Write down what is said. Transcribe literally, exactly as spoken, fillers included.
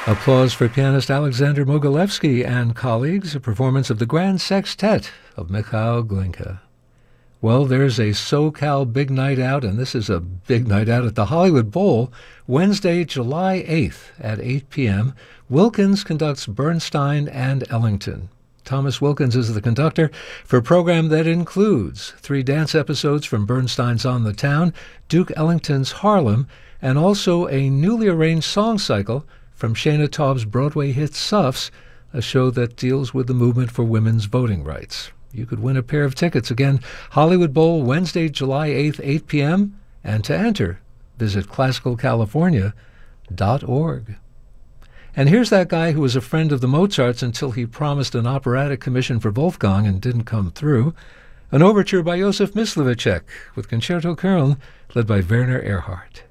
Applause for pianist Alexander Mogilevsky and colleagues, a performance of the Grand Sextet of Mikhail Glinka. Well, there's a SoCal big night out, and this is a big night out at the Hollywood Bowl, Wednesday, July eighth at eight p.m. Wilkins conducts Bernstein and Ellington. Thomas Wilkins is the conductor for a program that includes three dance episodes from Bernstein's On the Town, Duke Ellington's Harlem, and also a newly arranged song cycle from Shana Taub's Broadway hit Suffs, a show that deals with the movement for women's voting rights. You could win a pair of tickets. Again, Hollywood Bowl, Wednesday, July eighth, eight p.m. And to enter, visit classical california dot org. And here's that guy who was a friend of the Mozarts until he promised an operatic commission for Wolfgang and didn't come through. An overture by Josef Myslivicek with Concerto Köln, led by Werner Erhard.